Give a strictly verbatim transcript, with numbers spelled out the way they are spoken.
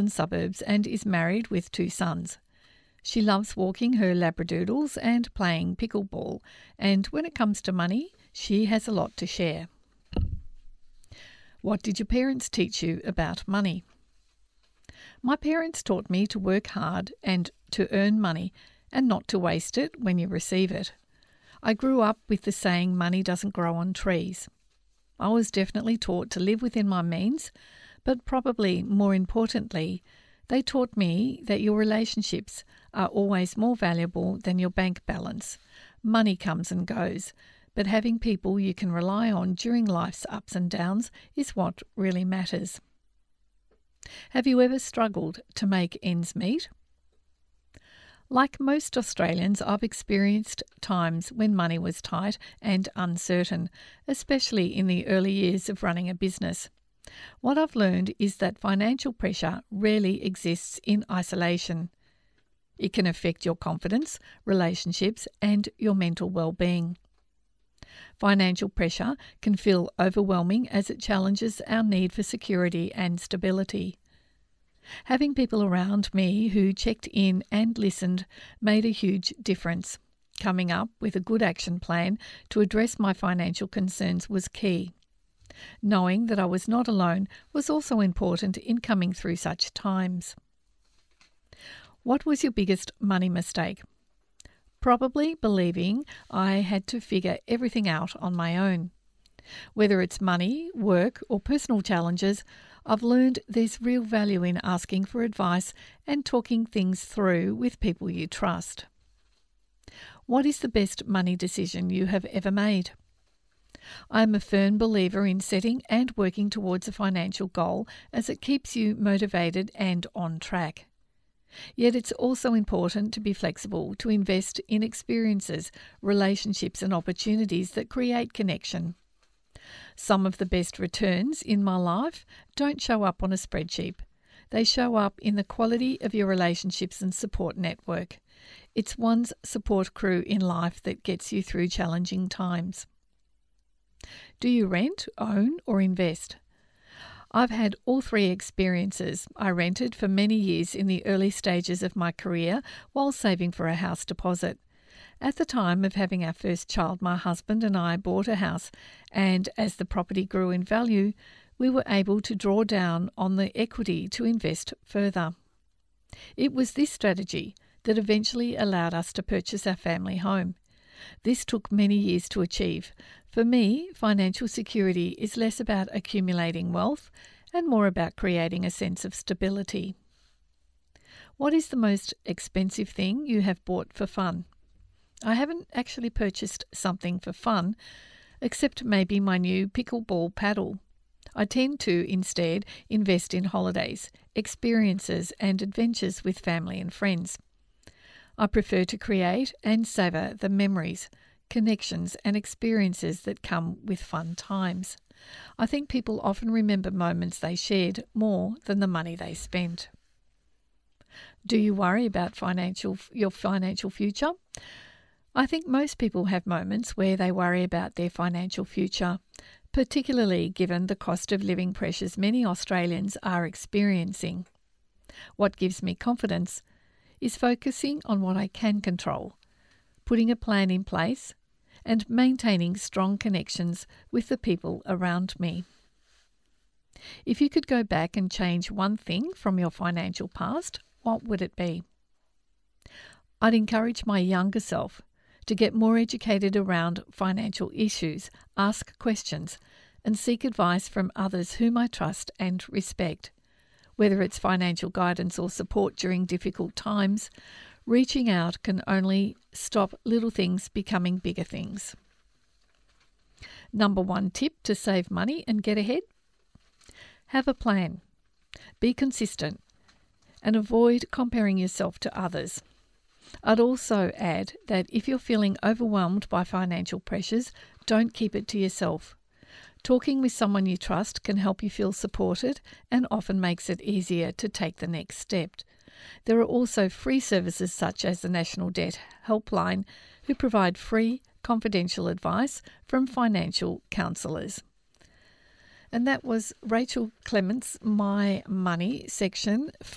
Melbourne suburbs and is married with two sons. She loves walking her labradoodles and playing pickleball, and when it comes to money, she has a lot to share. What did your parents teach you about money? My parents taught me to work hard and to earn money and not to waste it when you receive it. I grew up with the saying money doesn't grow on trees. I was definitely taught to live within my means, but probably more importantly, they taught me that your relationships are always more valuable than your bank balance. Money comes and goes, but having people you can rely on during life's ups and downs is what really matters. Have you ever struggled to make ends meet? Like most Australians, I've experienced times when money was tight and uncertain, especially in the early years of running a business. What I've learned is that financial pressure rarely exists in isolation. It can affect your confidence, relationships, and your mental well-being. Financial pressure can feel overwhelming as it challenges our need for security and stability. Having people around me who checked in and listened made a huge difference. Coming up with a good action plan to address my financial concerns was key. Knowing that I was not alone was also important in coming through such times. What was your biggest money mistake? Probably believing I had to figure everything out on my own. Whether it's money, work, or personal challenges, I've learned there's real value in asking for advice and talking things through with people you trust. What is the best money decision you have ever made? I am a firm believer in setting and working towards a financial goal as it keeps you motivated and on track. Yet it's also important to be flexible, to invest in experiences, relationships and opportunities that create connection. Some of the best returns in my life don't show up on a spreadsheet. They show up in the quality of your relationships and support network. It's one's support crew in life that gets you through challenging times. Do you rent, own or invest? I've had all three experiences. I rented for many years in the early stages of my career while saving for a house deposit. At the time of having our first child, my husband and I bought a house, and as the property grew in value, we were able to draw down on the equity to invest further. It was this strategy that eventually allowed us to purchase our family home. This took many years to achieve. For me, financial security is less about accumulating wealth and more about creating a sense of stability. What is the most expensive thing you have bought for fun? I haven't actually purchased something for fun, except maybe my new pickleball paddle. I tend to instead invest in holidays, experiences and adventures with family and friends. I prefer to create and savour the memories, connections and experiences that come with fun times. I think people often remember moments they shared more than the money they spent. Do you worry about financial your financial future? I think most people have moments where they worry about their financial future, particularly given the cost of living pressures many Australians are experiencing. What gives me confidence is focusing on what I can control, putting a plan in place, and maintaining strong connections with the people around me. If you could go back and change one thing from your financial past, what would it be? I'd encourage my younger self to get more educated around financial issues, ask questions, and seek advice from others whom I trust and respect. Whether it's financial guidance or support during difficult times, reaching out can only stop little things becoming bigger things. Number one tip to save money and get ahead: have a plan, be consistent, and avoid comparing yourself to others. I'd also add that if you're feeling overwhelmed by financial pressures, don't keep it to yourself. Talking with someone you trust can help you feel supported and often makes it easier to take the next step. There are also free services such as the National Debt Helpline, who provide free, confidential advice from financial counsellors. And that was Rachel Clements' My Money section.